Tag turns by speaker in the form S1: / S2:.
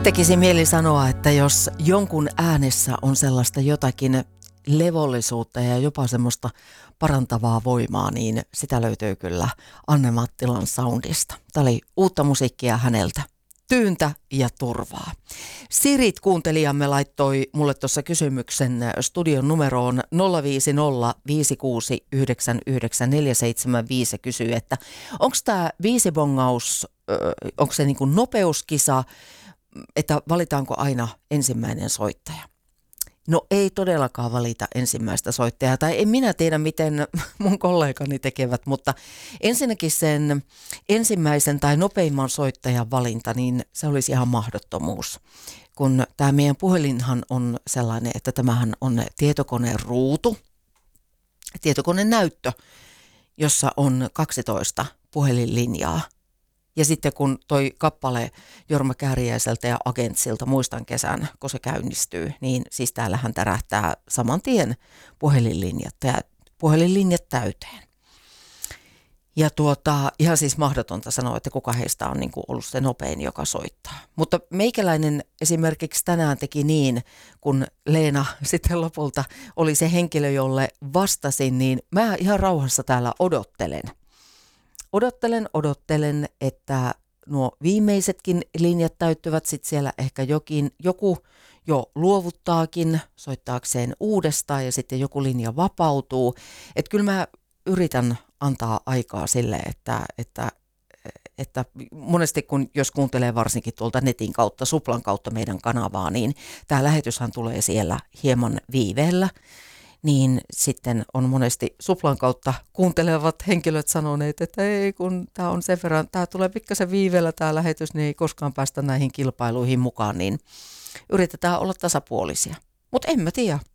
S1: Tekisi mieli sanoa, että jos jonkun äänessä on sellaista jotakin levollisuutta ja jopa semmoista parantavaa voimaa, niin sitä löytyy kyllä Anne Mattilan soundista. Tämä oli uutta musiikkia häneltä. Tyyntä ja turvaa. Sirit kuuntelijamme laittoi mulle tuossa kysymyksen studion numeroon 050 ja kysyy, että onko tämä viisibongaus, onko se niin kuin nopeuskisa, että valitaanko aina ensimmäinen soittaja? No ei todellakaan valita ensimmäistä soittajaa, tai en minä tiedä, miten mun kollegani tekevät, mutta ensinnäkin sen ensimmäisen tai nopeimman soittajan valinta, niin se olisi ihan mahdottomuus. Kun tämä meidän puhelinhan on sellainen, että tämähän on tietokoneen ruutu, tietokoneen näyttö, jossa on 12 puhelinlinjaa. Ja sitten kun toi kappale Jorma Kääriäiseltä ja Agentsilta, muistan kesän, kun se käynnistyy, niin siis täällähän tärähtää saman tien puhelinlinjat täyteen. Ja ihan siis mahdotonta sanoa, että kuka heistä on niin kuin ollut se nopein, joka soittaa. Mutta meikäläinen esimerkiksi tänään teki niin, kun Leena sitten lopulta oli se henkilö, jolle vastasin, niin mä ihan rauhassa täällä odottelen, että nuo viimeisetkin linjat täyttyvät, sitten siellä ehkä joku jo luovuttaakin soittaakseen uudestaan ja sitten joku linja vapautuu. Että kyllä mä yritän antaa aikaa sille, että monesti jos kuuntelee varsinkin tuolta netin kautta, Suplan kautta meidän kanavaa, niin tämä lähetyshän tulee siellä hieman viiveellä. Niin sitten on monesti Suplan kautta kuuntelevat henkilöt sanoneet, että ei kun tämä on sen verran, tämä tulee pikkasen viiveellä tämä lähetys, niin ei koskaan päästä näihin kilpailuihin mukaan, niin yritetään olla tasapuolisia. Mutta en mä tiedä,